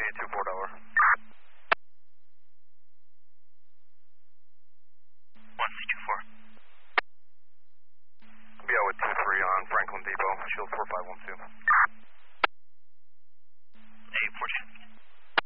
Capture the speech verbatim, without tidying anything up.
you two four dollar. one C two four. Be out with two three on Franklin Depot, shield four five one two.